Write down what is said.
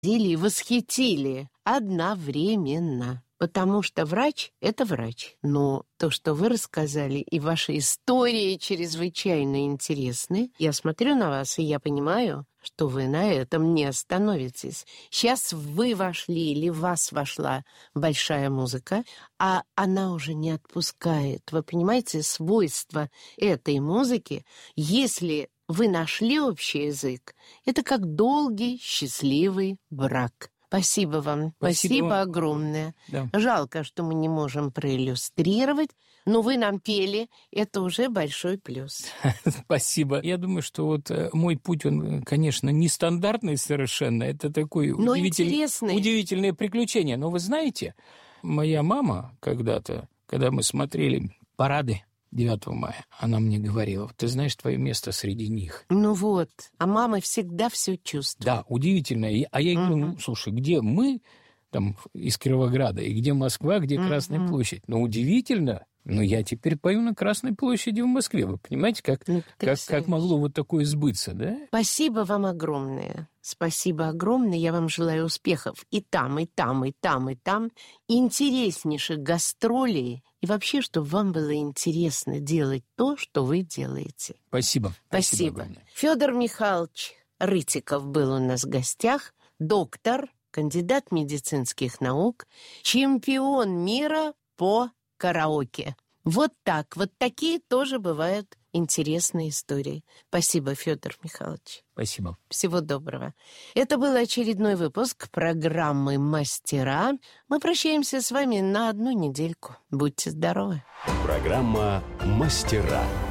и восхитили одновременно. Потому что врач – это врач. Но то, что вы рассказали, и ваши истории чрезвычайно интересны. Я смотрю на вас, и я понимаю, что вы на этом не остановитесь. Сейчас вы вошли или в вас вошла большая музыка, а она уже не отпускает. Вы понимаете, свойства этой музыки, если вы нашли общий язык, это как долгий, счастливый брак. Спасибо вам. Спасибо огромное. Да. Жалко, что мы не можем проиллюстрировать, но вы нам пели, это уже большой плюс. Спасибо. Я думаю, что вот мой путь, он, конечно, нестандартный совершенно. Это такое удивительное приключение. Но вы знаете, моя мама когда-то, когда мы смотрели парады 9 мая, она мне говорила: ты знаешь, твое место среди них. Ну вот, а мама всегда все чувствует. Да, удивительно. А я ей говорю: ну, слушай, где мы там из Кировограда, и где Москва, где Красная площадь? Ну, удивительно. Но я теперь пою на Красной площади в Москве. Вы понимаете, как могло вот такое сбыться, да? Спасибо вам огромное. Спасибо огромное. Я вам желаю успехов и там, и там, и там, и там. Интереснейших гастролей. И вообще, чтобы вам было интересно делать то, что вы делаете. Спасибо. Спасибо. Федор Михайлович Рытиков был у нас в гостях. Доктор, кандидат медицинских наук, чемпион мира по караоке. Вот так. Вот такие тоже бывают интересные истории. Спасибо, Федор Михайлович. Спасибо. Всего доброго. Это был очередной выпуск программы «Мастера». Мы прощаемся с вами на 1 недельку. Будьте здоровы. Программа «Мастера».